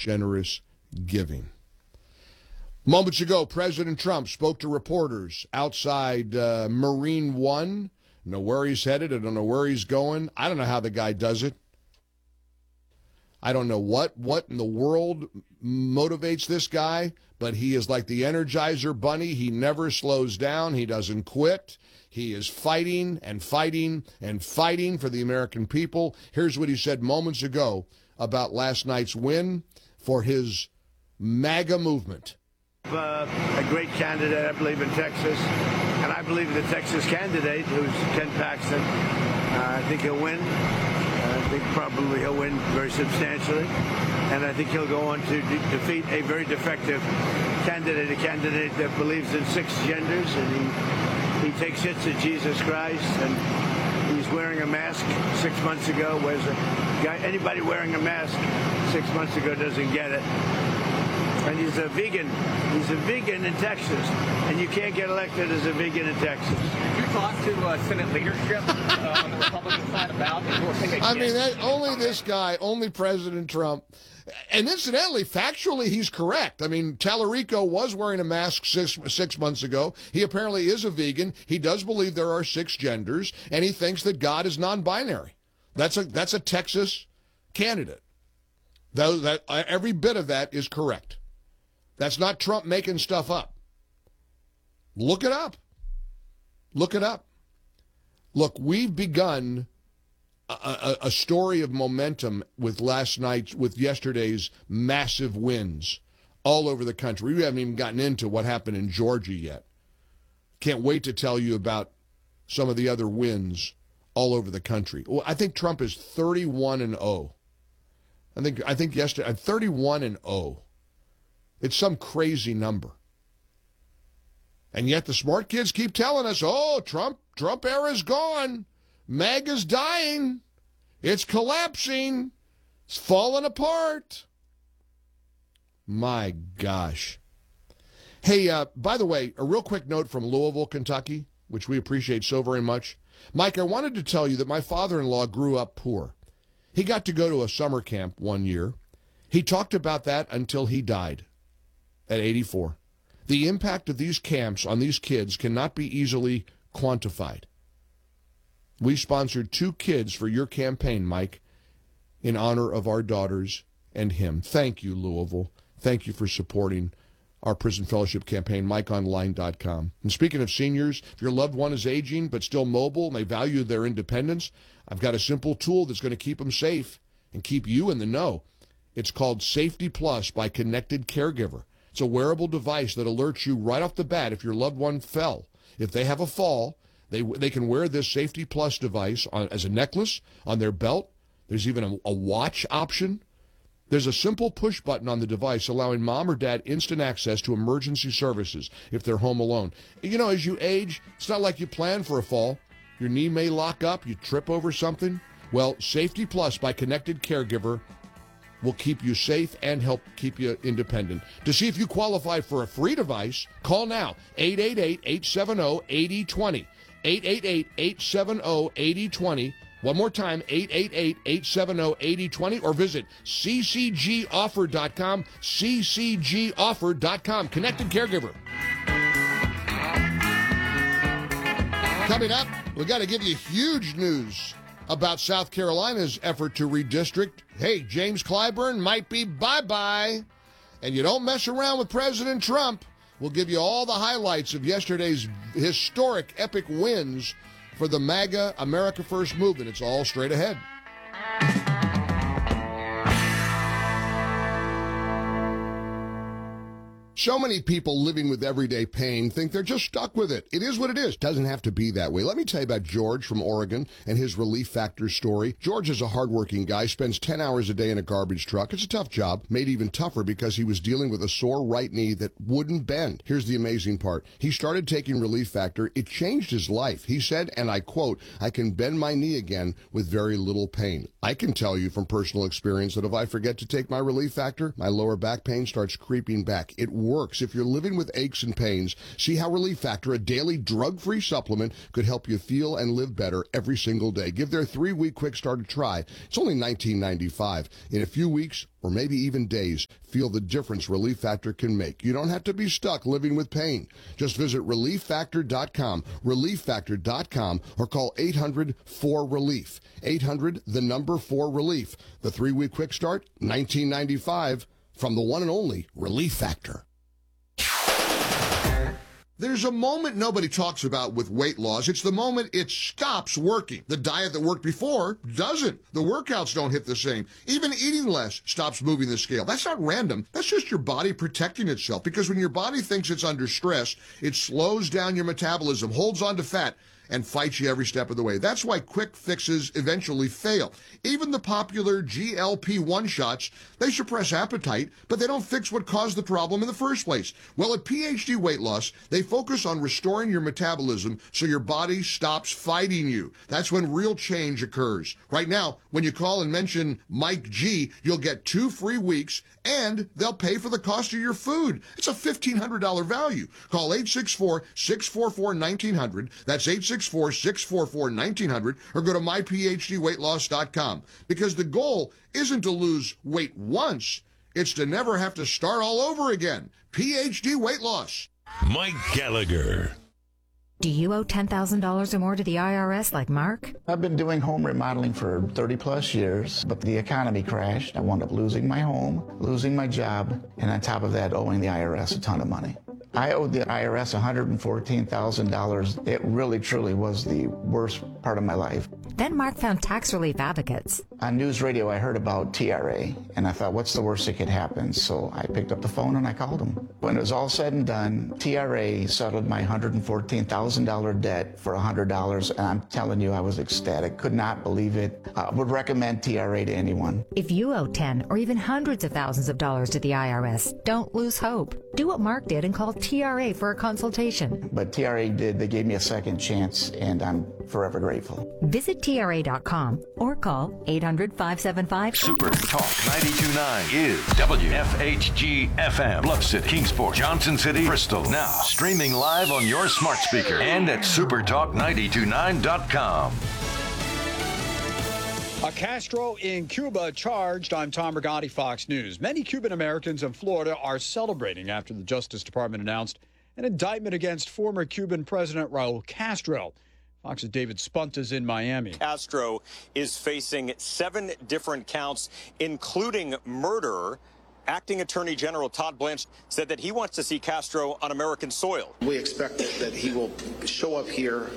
generous giving. Moments ago, President Trump spoke to reporters outside Marine One. Know where he's headed. I don't know where he's going. I don't know how the guy does it. I don't know what in the world motivates this guy, but he is like the Energizer Bunny. He never slows down. He doesn't quit. He is fighting and fighting and fighting for the American people. Here's what he said moments ago about last night's win for his MAGA movement. A great candidate, I believe, in Texas, and I believe the Texas candidate, who's Ken Paxton, I think he'll win. I think probably he'll win very substantially, and I think he'll go on to defeat a very defective candidate, a candidate that believes in 6 genders, and he takes hits at Jesus Christ, and he's wearing a mask 6 months ago, whereas anybody wearing a mask 6 months ago doesn't get it. And he's a vegan. He's a vegan in Texas, and you can't get elected as a vegan in Texas. Did you talk to Senate leadership on the Republican side about endorsing a only this guy, only President Trump. And incidentally, factually, he's correct. I mean, Tallarico was wearing a mask six months ago. He apparently is a vegan. He does believe there are 6 genders, and he thinks that God is non-binary. That's a Texas candidate. Every bit of that is correct. That's not Trump making stuff up. Look it up. Look it up. Look, we've begun a story of momentum with yesterday's massive wins all over the country. We haven't even gotten into what happened in Georgia yet. Can't wait to tell you about some of the other wins all over the country. Well, I think Trump is 31-0. I think yesterday 31-0. It's some crazy number. And yet the smart kids keep telling us, oh, Trump era's gone. MAGA's dying. It's collapsing. It's falling apart. My gosh. Hey, by the way, a real quick note from Louisville, Kentucky, which we appreciate so very much. Mike, I wanted to tell you that my father-in-law grew up poor. He got to go to a summer camp one year. He talked about that until he died at 84. The impact of these camps on these kids cannot be easily quantified. We sponsored 2 kids for your campaign, Mike, in honor of our daughters and him. Thank you, Louisville. Thank you for supporting our Prison Fellowship campaign, MikeOnline.com. And speaking of seniors, if your loved one is aging but still mobile and they value their independence, I've got a simple tool that's going to keep them safe and keep you in the know. It's called Safety Plus by Connected Caregiver. It's a wearable device that alerts you right off the bat if your loved one fell. If they have a fall, they can wear this Safety Plus device as a necklace, on their belt. There's even a watch option. There's a simple push button on the device allowing mom or dad instant access to emergency services if they're home alone. You know, as you age, it's not like you plan for a fall. Your knee may lock up, you trip over something. Well, Safety Plus by Connected Caregiver will keep you safe and help keep you independent. To see if you qualify for a free device, call now, 888-870-8020. 888-870-8020. One more time, 888-870-8020, or visit ccgoffer.com, ccgoffer.com. Connected Caregiver. Coming up, we got to give you huge news about South Carolina's effort to redistrict. Hey, James Clyburn might be bye-bye. And you don't mess around with President Trump. We'll give you all the highlights of yesterday's historic, epic wins for the MAGA America First movement. It's all straight ahead. So many people living with everyday pain think they're just stuck with it. It is what it is. Doesn't have to be that way. Let me tell you about George from Oregon and his Relief Factor story. George is a hardworking guy, spends 10 hours a day in a garbage truck. It's a tough job, made even tougher because he was dealing with a sore right knee that wouldn't bend. Here's the amazing part. He started taking Relief Factor. It changed his life. He said, and I quote, "I can bend my knee again with very little pain." I can tell you from personal experience that if I forget to take my Relief Factor, my lower back pain starts creeping back. It works. If you're living with aches and pains, see how Relief Factor, a daily drug-free supplement, could help you feel and live better every single day. Give their 3-week quick start a try. It's only $19.95. In a few weeks, or maybe even days, feel the difference Relief Factor can make. You don't have to be stuck living with pain. Just visit ReliefFactor.com, ReliefFactor.com, or call 800-4RELIEF. 800-4RELIEF. The 3-week quick start, $19.95, from the one and only Relief Factor. There's a moment nobody talks about with weight loss. It's the moment it stops working. The diet that worked before doesn't. The workouts don't hit the same. Even eating less stops moving the scale. That's not random. That's just your body protecting itself. Because when your body thinks it's under stress, it slows down your metabolism, holds on to fat, and fights you every step of the way. That's why quick fixes eventually fail. Even the popular GLP-1 shots, they suppress appetite, but they don't fix what caused the problem in the first place. Well, at PhD Weight Loss, they focus on restoring your metabolism so your body stops fighting you. That's when real change occurs. Right now, when you call and mention Mike G, you'll get 2 free weeks, and they'll pay for the cost of your food. It's a $1,500 value. Call 864-644-1900. That's 864-644-1900, or go to myphdweightloss.com. Because the goal isn't to lose weight once, it's to never have to start all over again. PhD Weight Loss. Mike Gallagher. Do you owe $10,000 or more to the IRS like Mark? I've been doing home remodeling for 30 plus years, but the economy crashed. I wound up losing my home, losing my job, and on top of that, owing the IRS a ton of money. I owed the IRS $114,000. It really, truly was the worst part of my life. Then Mark found tax relief advocates. On news radio, I heard about TRA, and I thought, what's the worst that could happen? So I picked up the phone and I called them. When it was all said and done, TRA settled my $114,000 debt for $100, and I'm telling you, I was ecstatic. Could not believe it. I would recommend TRA to anyone. If you owe 10 or even hundreds of thousands of dollars to the IRS, don't lose hope. Do what Mark did and call TRA for a consultation. But TRA did. They gave me a second chance, and I'm forever grateful. Visit TRA.com or call 800-575. Super Talk 92.9 is WFHG FM. Bluff City, Kingsport, Johnson City, Bristol. Now streaming live on your smart speaker and at supertalk929.com. A Castro in Cuba charged. I'm Tom Rigotti, Fox News. Many Cuban Americans in Florida are celebrating after the Justice Department announced an indictment against former Cuban President Raul Castro. Fox's David Spunt is in Miami. Castro is facing 7 different counts, including murder. Acting Attorney General Todd Blanche said that he wants to see Castro on American soil. We expect that he will show up here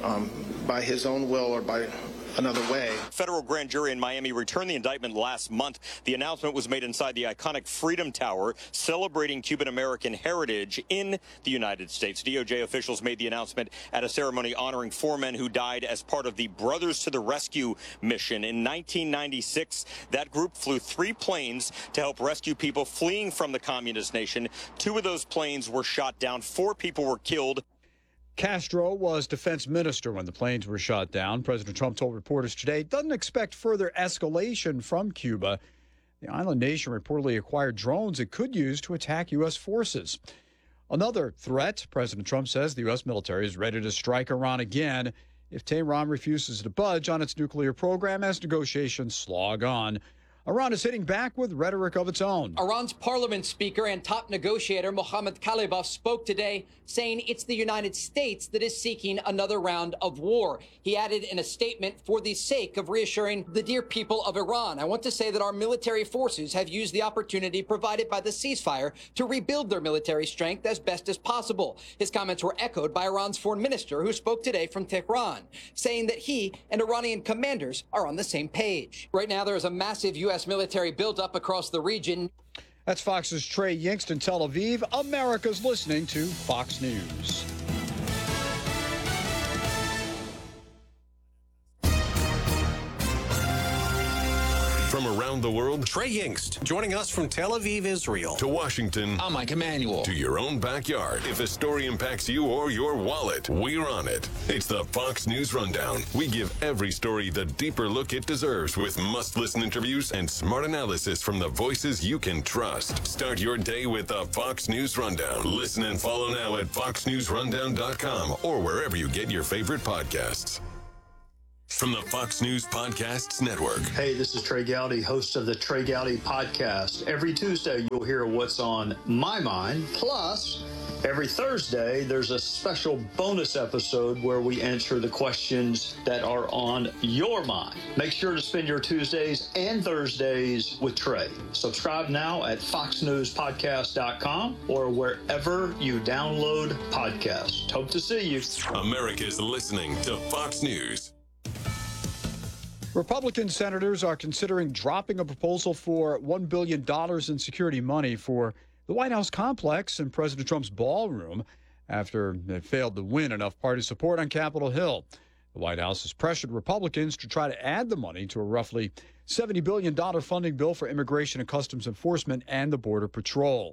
by his own will or by another way. Federal grand jury in Miami returned the indictment last month. The announcement was made inside the iconic Freedom Tower, celebrating Cuban-American heritage in the United States. DOJ officials made the announcement at a ceremony honoring 4 men who died as part of the Brothers to the Rescue mission. In 1996, that group flew 3 planes to help rescue people fleeing from the communist nation. 2 of those planes were shot down. 4 people were killed. Castro was defense minister when the planes were shot down. President Trump told reporters today doesn't expect further escalation from Cuba. The island nation reportedly acquired drones it could use to attack U.S. forces. Another threat, President Trump says the U.S. military is ready to strike Iran again if Tehran refuses to budge on its nuclear program as negotiations slog on. Iran is hitting back with rhetoric of its own. Iran's parliament speaker and top negotiator Mohammad Khalibaf spoke today, saying it's the United States that is seeking another round of war. He added in a statement, for the sake of reassuring the dear people of Iran, I want to say that our military forces have used the opportunity provided by the ceasefire to rebuild their military strength as best as possible. His comments were echoed by Iran's foreign minister, who spoke today from Tehran, saying that he and Iranian commanders are on the same page. Right now, there is a massive U.S. military buildup across the region. That's Fox's Trey Yingst in Tel Aviv. America's listening to Fox News. From around around the world? Trey Yingst, joining us from Tel Aviv, Israel. To Washington. I'm Mike Emanuel. To your own backyard. If a story impacts you or your wallet, we're on it. It's the Fox News Rundown. We give every story the deeper look it deserves with must-listen interviews and smart analysis from the voices you can trust. Start your day with the Fox News Rundown. Listen and follow now at foxnewsrundown.com or wherever you get your favorite podcasts. From the Fox News Podcasts Network. Hey, this is Trey Gowdy, host of the Trey Gowdy Podcast. Every Tuesday, you'll hear what's on my mind. Plus, every Thursday, there's a special bonus episode where we answer the questions that are on your mind. Make sure to spend your Tuesdays and Thursdays with Trey. Subscribe now at foxnewspodcast.com or wherever you download podcasts. Hope to see you. America's listening to Fox News. Republican senators are considering dropping a proposal for $1 billion in security money for the White House complex and President Trump's ballroom after it failed to win enough party support on Capitol Hill. The White House has pressured Republicans to try to add the money to a roughly $70 billion funding bill for Immigration and Customs Enforcement and the Border Patrol.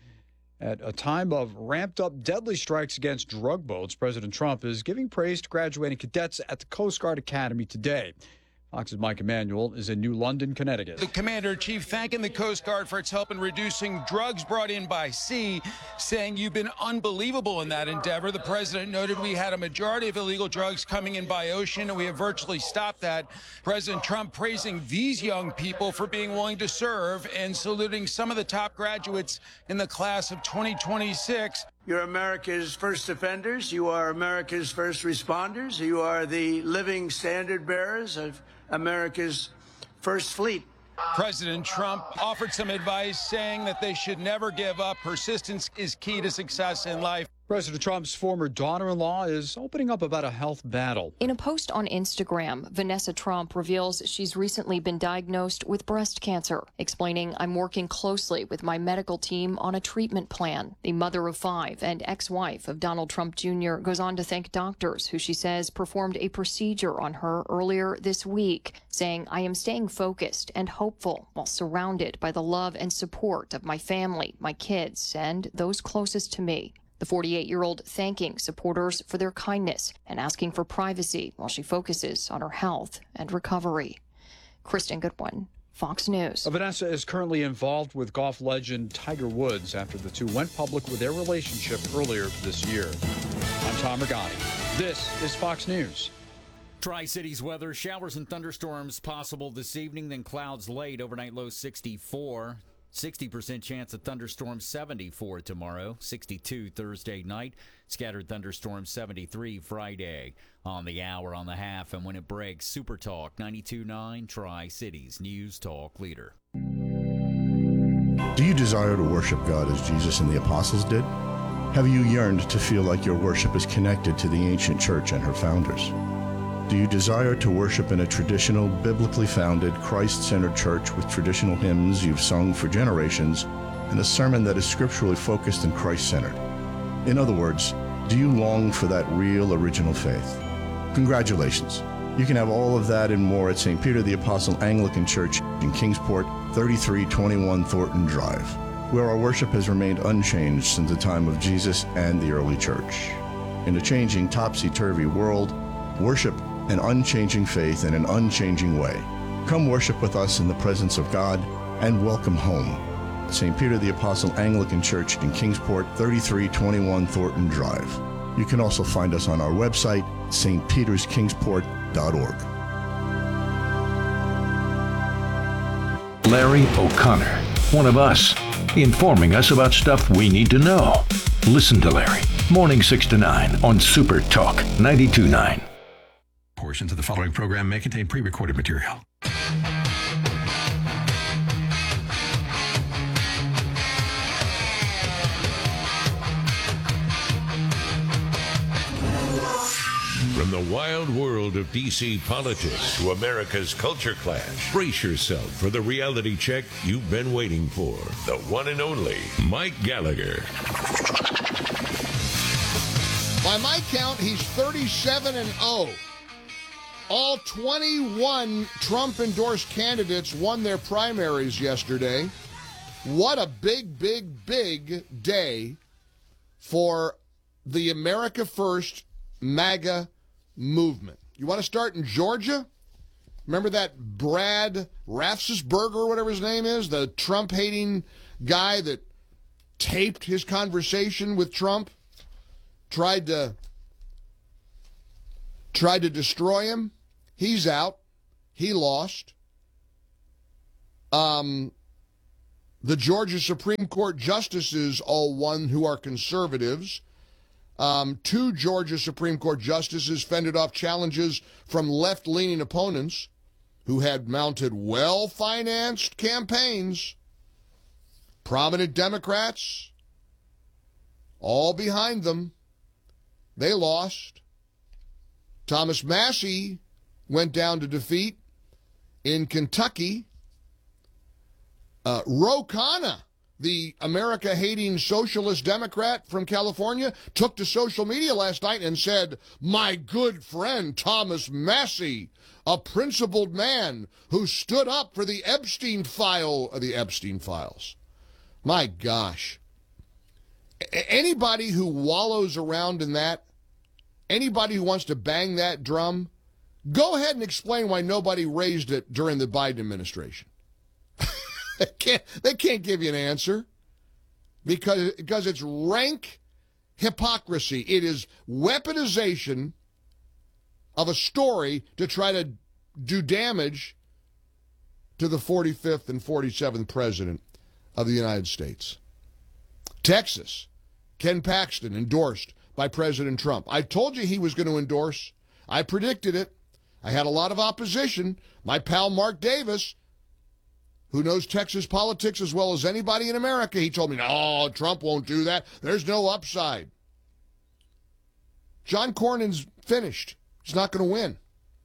At a time of ramped-up deadly strikes against drug boats, President Trump is giving praise to graduating cadets at the Coast Guard Academy today. Fox's Mike Emanuel is in New London, Connecticut. The Commander-in-Chief thanking the Coast Guard for its help in reducing drugs brought in by sea, saying you've been unbelievable in that endeavor. The president noted we had a majority of illegal drugs coming in by ocean, and we have virtually stopped that. President Trump praising these young people for being willing to serve and saluting some of the top graduates in the class of 2026. You're America's first defenders. You are America's first responders. You are the living standard bearers of America's first fleet. President Trump offered some advice, saying that they should never give up. Persistence is key to success in life. President Trump's former daughter-in-law is opening up about a health battle. In a post on Instagram, Vanessa Trump reveals she's recently been diagnosed with breast cancer, explaining, "I'm working closely with my medical team on a treatment plan." The mother of 5 and ex-wife of Donald Trump Jr. goes on to thank doctors who she says performed a procedure on her earlier this week, saying, "I am staying focused and hopeful while surrounded by the love and support of my family, my kids, and those closest to me." The 48-year-old thanking supporters for their kindness and asking for privacy while she focuses on her health and recovery. Kristen Goodwin, Fox News. Vanessa is currently involved with golf legend Tiger Woods after the two went public with their relationship earlier this year. I'm Tom Regani. This is Fox News. Tri-Cities weather, showers and thunderstorms possible this evening, then clouds late, overnight low 64. 60% chance of thunderstorms, 74 tomorrow, 62 Thursday night, scattered thunderstorms, 73 Friday. On the hour, on the half, and when it breaks, Super Talk 92.9, Tri-Cities News Talk Leader. Do you desire to worship God as Jesus and the apostles did? Have you yearned to feel like your worship is connected to the ancient church and her founders? Do you desire to worship in a traditional, biblically founded, Christ-centered church with traditional hymns you've sung for generations and a sermon that is scripturally focused and Christ-centered? In other words, do you long for that real, original faith? Congratulations. You can have all of that and more at St. Peter the Apostle Anglican Church in Kingsport, 3321 Thornton Drive, where our worship has remained unchanged since the time of Jesus and the early church. In a changing, topsy-turvy world, worship an unchanging faith in an unchanging way. Come worship with us in the presence of God and welcome home. St. Peter the Apostle Anglican Church in Kingsport, 3321 Thornton Drive. You can also find us on our website, stpeterskingsport.org. Larry O'Connor, one of us, informing us about stuff we need to know. Listen to Larry, morning 6 to 9 on Super Talk 92.9. Portions of the following program may contain pre-recorded material. From the wild world of D.C. politics to America's culture clash, brace yourself for the reality check you've been waiting for. The one and only Mike Gallagher. By my count, he's 37-0. All 21 Trump-endorsed candidates won their primaries yesterday. What a big, big, big day for the America First MAGA movement. You want to start in Georgia? Remember that Brad Raffensperger, or whatever his name is, the Trump-hating guy that taped his conversation with Trump, tried to destroy him? He's out. He lost. The Georgia Supreme Court justices all won who are conservatives. 2 Georgia Supreme Court justices fended off challenges from left-leaning opponents who had mounted well-financed campaigns. Prominent Democrats, all behind them. They lost. Thomas Massie went down to defeat in Kentucky. Ro Khanna, the America-hating socialist Democrat from California, took to social media last night and said, "My good friend Thomas Massie, a principled man who stood up for the Epstein files." My gosh. Anybody who wallows around in that, anybody who wants to bang that drum, go ahead and explain why nobody raised it during the Biden administration. They can't give you an answer because it's rank hypocrisy. It is weaponization of a story to try to do damage to the 45th and 47th president of the United States. Texas, Ken Paxton, endorsed by President Trump. I told you he was going to endorse. I predicted it. I had a lot of opposition. My pal Mark Davis, who knows Texas politics as well as anybody in America, he told me, no, Trump won't do that. There's no upside. John Cornyn's finished. He's not going to win.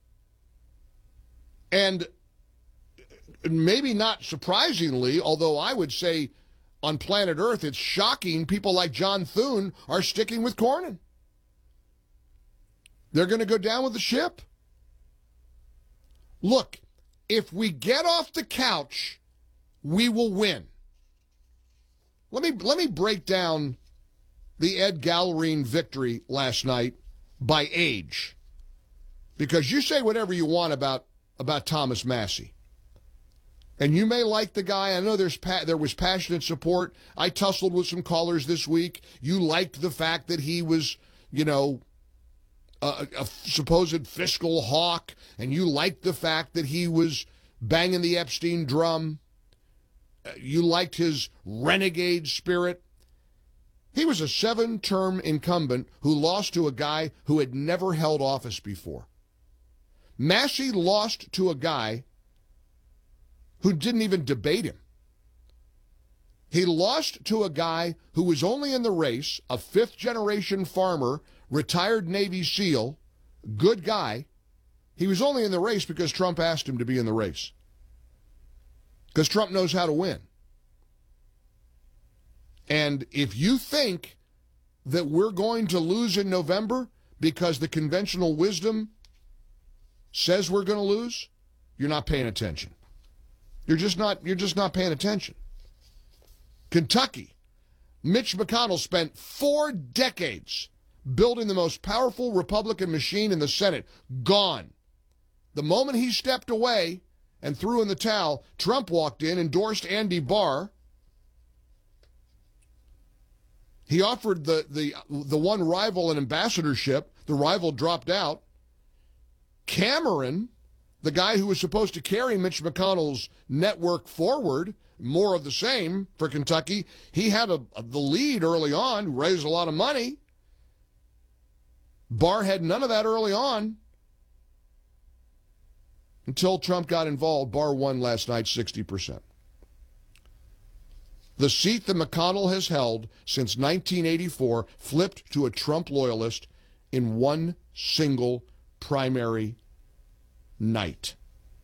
And maybe not surprisingly, although I would say on planet Earth it's shocking people like John Thune are sticking with Cornyn. They're going to go down with the ship. Look, if we get off the couch, we will win. Let me break down the Ed Gallerine victory last night by age. Because you say whatever you want about Thomas Massie. And you may like the guy. I know there was passionate support. I tussled with some callers this week. You liked the fact that he was, a supposed fiscal hawk, and you liked the fact that he was banging the Epstein drum. You liked his renegade spirit. He was a 7-term incumbent who lost to a guy who had never held office before. Massie lost to a guy who didn't even debate him. He lost to a guy who was only in the race, a 5th-generation farmer, retired Navy SEAL, good guy. He was only in the race because Trump asked him to be in the race. Because Trump knows how to win. And if you think that we're going to lose in November because the conventional wisdom says we're going to lose, you're not paying attention. You're just not paying attention. Kentucky, Mitch McConnell spent 4 decades building the most powerful Republican machine in the Senate. Gone. The moment he stepped away and threw in the towel, Trump walked in, endorsed Andy Barr. He offered the one rival an ambassadorship. The rival dropped out. Cameron, the guy who was supposed to carry Mitch McConnell's network forward, more of the same for Kentucky, he had the lead early on, raised a lot of money. Barr had none of that early on until Trump got involved. Barr won last night 60%. The seat that McConnell has held since 1984 flipped to a Trump loyalist in one single primary night.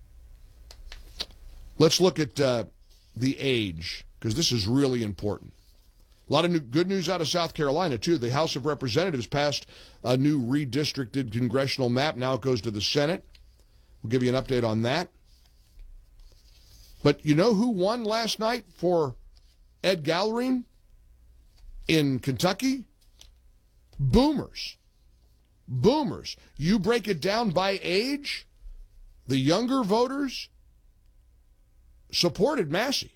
Let's look at the age, because this is really important. A lot of good news out of South Carolina, too. The House of Representatives passed a new redistricted congressional map. Now it goes to the Senate. We'll give you an update on that. But you know who won last night for Ed Gallerine in Kentucky? Boomers. Boomers. You break it down by age, the younger voters supported Massey.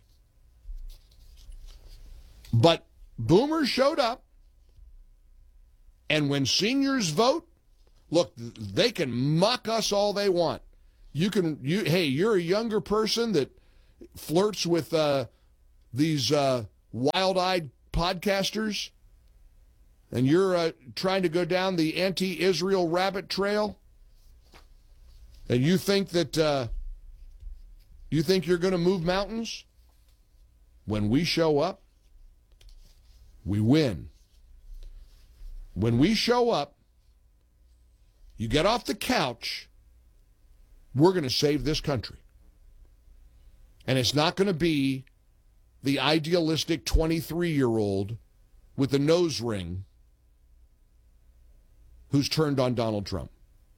But boomers showed up, and when seniors vote, look, they can mock us all they want. Hey, you're a younger person that flirts with these wild-eyed podcasters, and you're trying to go down the anti-Israel rabbit trail, and you think that you're going to move mountains? When we show up, we win. When we show up, you get off the couch, we're going to save this country. And it's not going to be the idealistic 23-year-old with a nose ring who's turned on Donald Trump.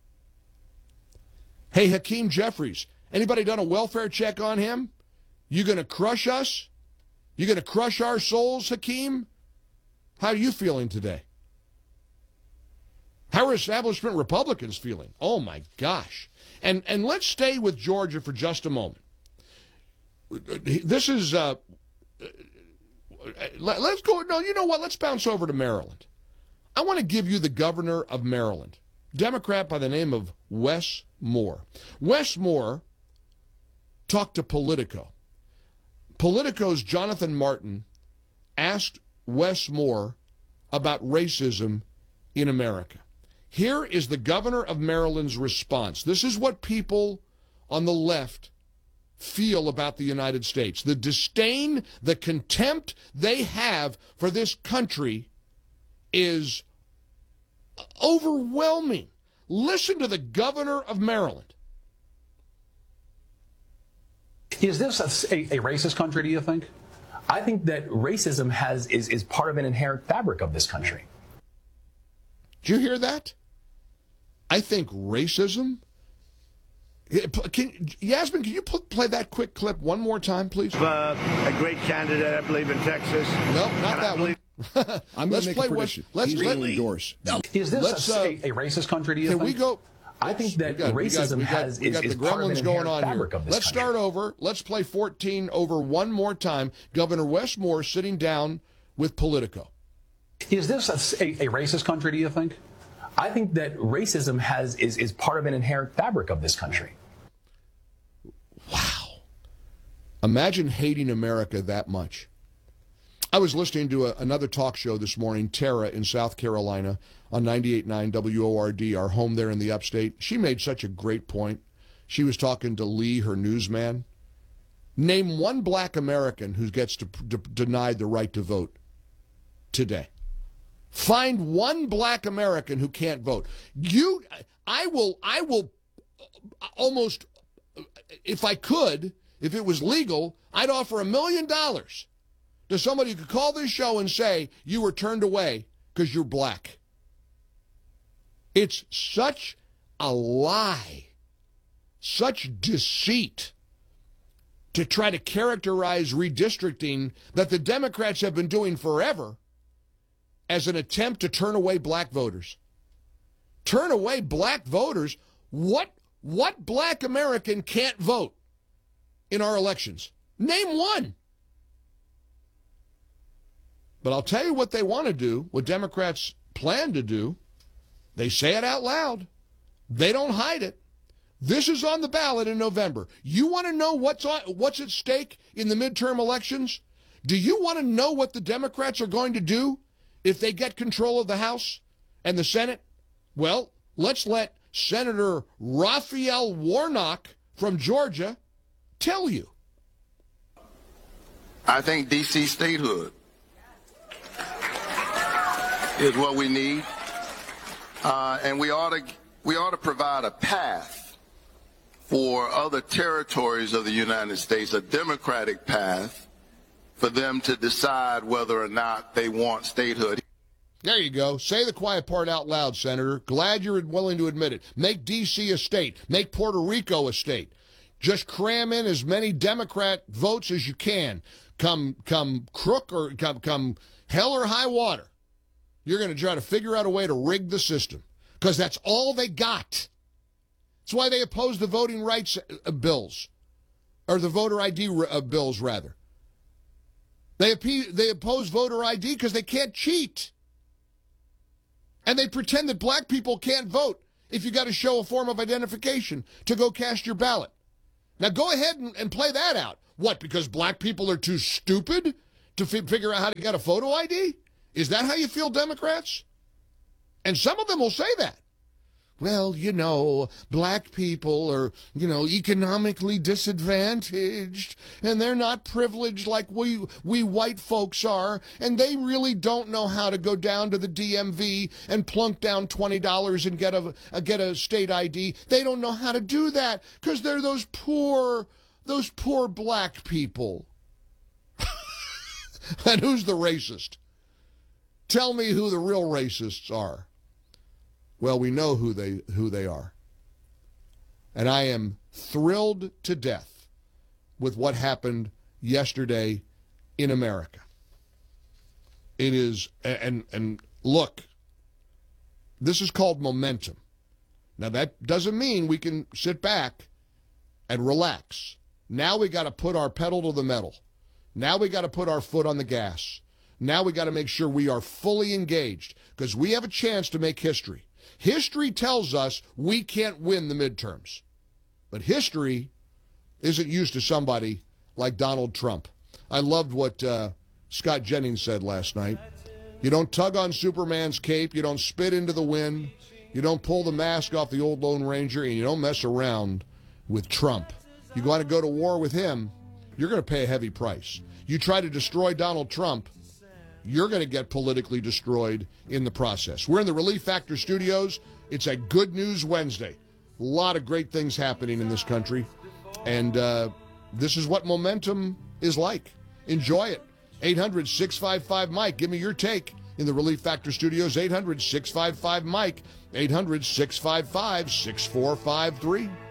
Hey, Hakeem Jeffries, anybody done a welfare check on him? You going to crush us? You going to crush our souls, Hakeem? How are you feeling today? How are establishment Republicans feeling? Oh, my gosh. And let's stay with Georgia for just a moment. This is, let's go, no, you know what? Let's bounce over to Maryland. I want to give you the governor of Maryland, Democrat by the name of Wes Moore. Wes Moore talked to Politico. Politico's Jonathan Martin asked Wes Moore about racism in America. Here is the governor of Maryland's response. This is what people on the left feel about the United States. The disdain, the contempt they have for this country is overwhelming. Listen to the governor of Maryland. Is this a racist country, do you think? I think that racism is part of an inherent fabric of this country. Did you hear that? I think racism... Yasmin, can you play that quick clip one more time, please? A great candidate, I believe, in Texas. No, not that one. I'm going to make a prediction. He's going to endorse. Is this a racist country, do you think? Can we go... I think that racism is part of an inherent fabric of this Let's start over. Let's play 14 over one more time. Governor Wes Moore sitting down with Politico. Is this a racist country, do you think? I think that racism is part of an inherent fabric of this country. Wow. Imagine hating America that much. I was listening to another talk show this morning, Tara in South Carolina, on 98.9 WORD, our home there in the upstate. She made such a great point. She was talking to Lee, her newsman. Name one black American who gets denied the right to vote today. Find one black American who can't vote. I will almost, if I could, if it was legal, I'd offer $1 million to somebody who could call this show and say you were turned away because you're black. It's such a lie, such deceit to try to characterize redistricting that the Democrats have been doing forever as an attempt to turn away black voters. Turn away black voters? What black American can't vote in our elections? Name one. But I'll tell you what they want to do, what Democrats plan to do. They say it out loud. They don't hide it. This is on the ballot in November. You want to know what's at stake in the midterm elections? Do you want to know what the Democrats are going to do if they get control of the House and the Senate? Well, let's let Senator Raphael Warnock from Georgia tell you. I think D.C. statehood is what we need, and we ought to provide a path for other territories of the United States, a democratic path for them to decide whether or not they want statehood. There you go. Say the quiet part out loud, Senator. Glad you're willing to admit it. Make D.C. a state. Make Puerto Rico a state. Just cram in as many Democrat votes as you can. Come crook or come hell or high water. You're going to try to figure out a way to rig the system because that's all they got. That's why they oppose the voting rights bills, or the voter ID bills, rather. They oppose voter ID because they can't cheat. And they pretend that black people can't vote if you got to show a form of identification to go cast your ballot. Now go ahead and play that out. What, because black people are too stupid to figure out how to get a photo ID? Is that how you feel, Democrats? And some of them will say that. Well, black people are, economically disadvantaged, and they're not privileged like we white folks are, and they really don't know how to go down to the DMV and plunk down $20 and get a state ID. They don't know how to do that because they're those poor black people. And who's the racist? Tell me who the real racists are. Well, we know who they are. And I am thrilled to death with what happened yesterday in America. It is, and look, this is called momentum. Now, that doesn't mean we can sit back and relax. Now we got to put our pedal to the metal. Now we got to put our foot on the gas. Now we got to make sure we are fully engaged because we have a chance to make history. History tells us we can't win the midterms. But history isn't used to somebody like Donald Trump. I loved what Scott Jennings said last night. You don't tug on Superman's cape. You don't spit into the wind. You don't pull the mask off the old Lone Ranger. And you don't mess around with Trump. You want to go to war with him, you're going to pay a heavy price. You try to destroy Donald Trump, you're going to get politically destroyed in the process. We're in the Relief Factor studios. It's a Good News Wednesday. A lot of great things happening in this country. And this is what momentum is like. Enjoy it. 800-655-MIKE. Give me your take in the Relief Factor studios. 800-655-MIKE. 800-655-6453.